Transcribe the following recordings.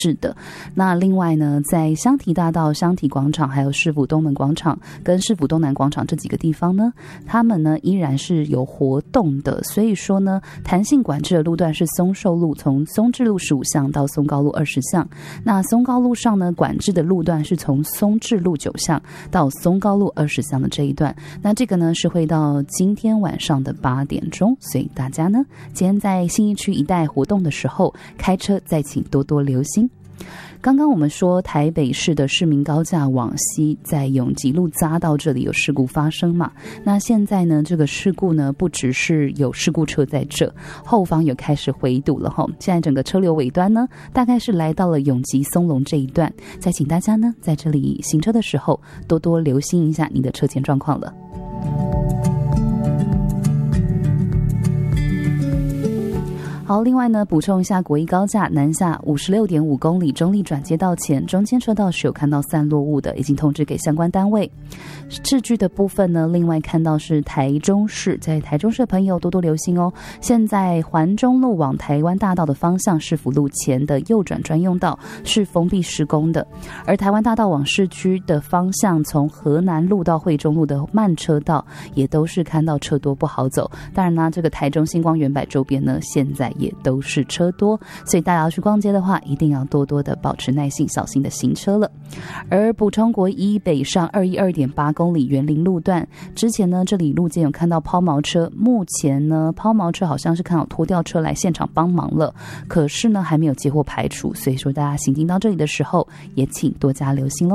是的，那另外呢，在香堤大道、香堤广场，还有市府东门广场跟市府东南广场这几个地方呢，他们呢依然是有活动的。所以说呢，弹性管制的路段是松寿路从松智路15巷到松高路20巷。那松高路上呢，管制的路段是从松智路9巷到松高路20巷的这一段。那这个呢是会到今天晚上的8点钟，所以大家呢，今天在信义区一带活动的时候，开车再请多多留心。刚刚我们说台北市的市民高架往西在永吉路匝道这里有事故发生嘛，那现在呢这个事故呢不只是有事故车在这，后方有开始回堵了齁，现在整个车流尾端呢大概是来到了永吉松隆这一段，再请大家呢在这里行车的时候多多留心一下你的车前状况了。好，另外呢，补充一下国一高架南下56.5公里中立转接道前，中间车道是有看到散落物的，已经通知给相关单位。市区的部分呢，另外看到是台中市，在台中市的朋友多多留心哦。现在环中路往台湾大道的方向，市府路前的右转专用道是封闭施工的，而台湾大道往市区的方向，从河南路到惠中路的慢车道也都是看到车多不好走。当然呢，这个台中星光远百周边呢，现在也都是车多，所以大家要去逛街的话，一定要多多的保持耐性，小心的行车了。而补充国一北上212.8公里园林路段，之前呢这里路肩有看到抛锚车，目前呢抛锚车好像是看到拖吊车来现场帮忙了，可是呢还没有接获排除，所以说大家行经到这里的时候，也请多加留心咯。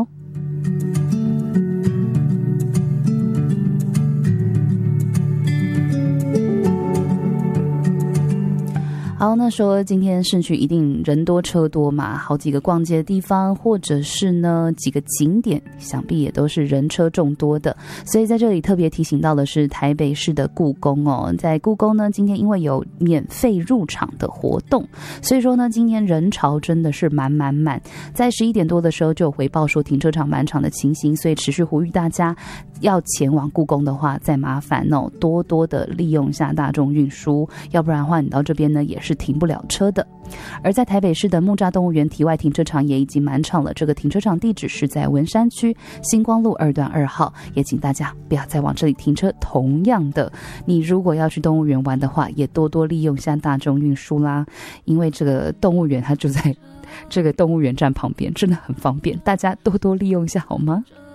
好，那说今天市区一定人多车多嘛，好几个逛街的地方，或者是呢几个景点，想必也都是人车众多的。所以在这里特别提醒到的是台北市的故宫哦，在故宫呢，今天因为有免费入场的活动，所以说呢，今天人潮真的是满。在11点多的时候就有回报说停车场满场的情形，所以持续呼吁大家要前往故宫的话，再麻烦哦，多多的利用一下大众运输，要不然的话，你到这边呢也是停不了车的。而在台北市的木栅动物园体外停车场也已经满场了，这个停车场地址是在文山区星光路2段2号，也请大家不要再往这里停车。同样的，你如果要去动物园玩的话，也多多利用一下大众运输啦，因为这个动物园它就在这个动物园站旁边，真的很方便，大家多多利用一下好吗？